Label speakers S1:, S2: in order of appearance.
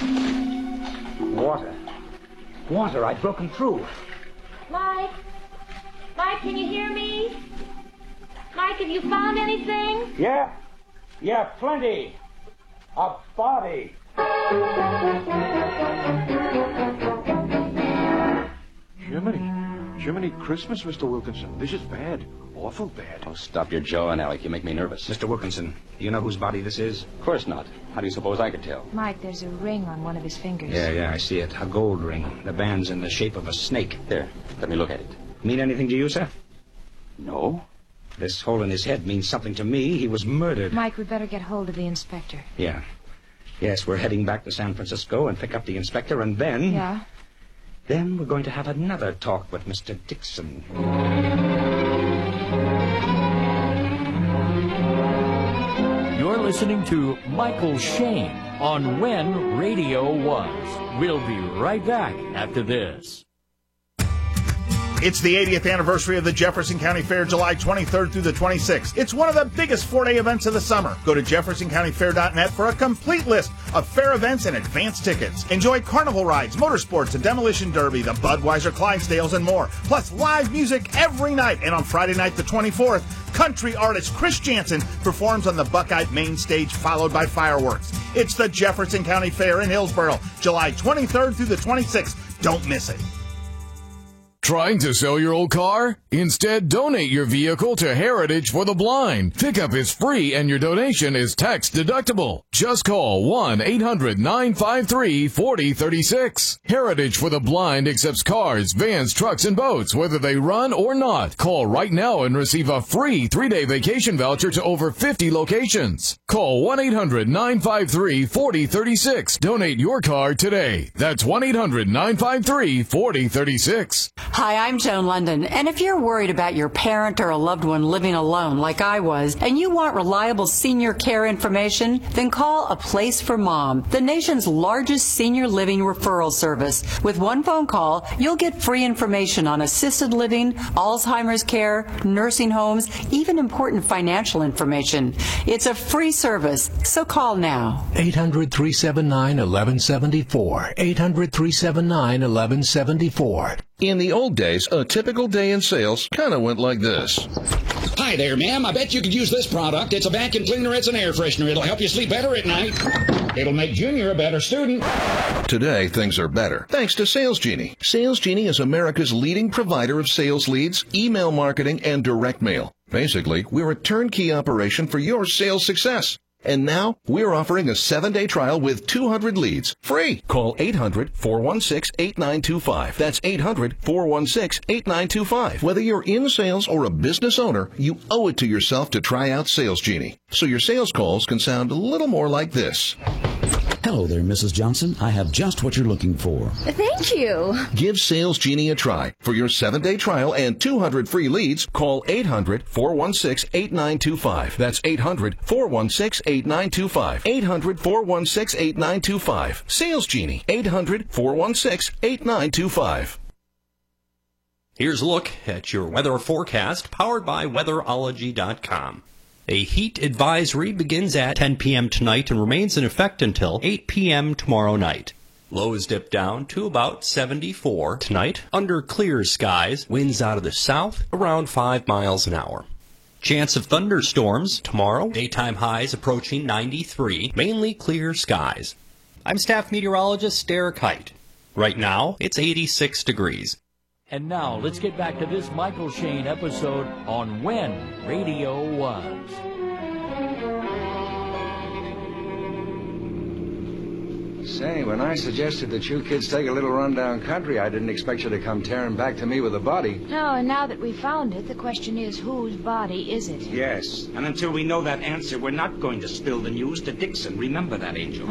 S1: Water. Water, I've broken through.
S2: Mike? Mike, can you hear me? Mike, have you found anything?
S1: Yeah, plenty. A body.
S3: Jiminy Christmas, Mr. Wilkinson. This is bad. Awful bad.
S4: Oh, stop your jawing, Alec. You make me nervous.
S1: Mr. Wilkinson, do you know whose body this is?
S4: Of course not. How do you suppose I could tell?
S2: Mike, there's a ring on one of his fingers.
S1: Yeah, I see it. A gold ring. The band's in the shape of a snake.
S4: Here, let me look at it.
S1: Mean anything to you, sir?
S4: No.
S1: This hole in his head means something to me. He was murdered.
S2: Mike, we better get hold of the inspector.
S1: Yeah. Yes, we're heading back to San Francisco and pick up the inspector, and then...
S2: Yeah?
S1: Then we're going to have another talk with Mr. Dixon.
S5: You're listening to Michael Shane on When Radio Was. We'll be right back after this.
S6: It's the 80th anniversary of the Jefferson County Fair, July 23rd through the 26th. It's one of the biggest four-day events of the summer. Go to jeffersoncountyfair.net for a complete list of fair events and advance tickets. Enjoy carnival rides, motorsports, a demolition derby, the Budweiser Clydesdales, and more. Plus live music every night. And on Friday night, the 24th, country artist Chris Janson performs on the Buckeye main stage, followed by fireworks. It's the Jefferson County Fair in Hillsborough, July 23rd through the 26th. Don't miss it.
S7: Trying to sell your old car? Instead, donate your vehicle to Heritage for the Blind. Pickup is free and your donation is tax deductible. Just call 1-800-953-4036. Heritage for the Blind accepts cars, vans, trucks, and boats, whether they run or not. Call right now and receive a free 3-day vacation voucher to over 50 locations. Call 1-800-953-4036. Donate your car today. That's 1-800-953-4036.
S8: Hi, I'm Joan London, and if you're worried about your parent or a loved one living alone like I was, and you want reliable senior care information, then call A Place for Mom, the nation's largest senior living referral service. With one phone call, you'll get free information on assisted living, Alzheimer's care, nursing homes, even important financial information. It's a free service, so call now.
S9: 800-379-1174. 800-379-1174.
S10: In the old days, a typical day in sales kind of went like this.
S11: Hi there, ma'am. I bet you could use this product. It's a vacuum cleaner. It's an air freshener. It'll help you sleep better at night. It'll make Junior a better student.
S10: Today, things are better, thanks to Sales Genie. Sales Genie is America's leading provider of sales leads, email marketing, and direct mail. Basically, we're a turnkey operation for your sales success. And now, we're offering a 7-day trial with 200 leads, free. Call 800-416-8925. That's 800-416-8925. Whether you're in sales or a business owner, you owe it to yourself to try out Sales Genie, so your sales calls can sound a little more like this.
S12: Hello there, Mrs. Johnson. I have just what you're looking for.
S13: Thank you.
S10: Give Sales Genie a try. For your 7-day trial and 200 free leads, call 800-416-8925. That's 800-416-8925. 800-416-8925. Sales Genie. 800-416-8925.
S14: Here's a look at your weather forecast, powered by weatherology.com. A heat advisory begins at 10 p.m. tonight and remains in effect until 8 p.m. tomorrow night. Lows dip down to about 74 tonight. Under clear skies, winds out of the south around 5 miles an hour. Chance of thunderstorms tomorrow. Daytime highs approaching 93. Mainly clear skies. I'm staff meteorologist Derek Height. Right now, it's 86 degrees.
S5: And now, let's get back to this Michael Shane episode on When Radio Was.
S15: Say, when I suggested that you kids take a little run down country, I didn't expect you to come tearing back to me with a body.
S2: No, and now that we found it, the question is, whose body is it?
S1: Yes, and until we know that answer, we're not going to spill the news to Dixon. Remember that, Angel.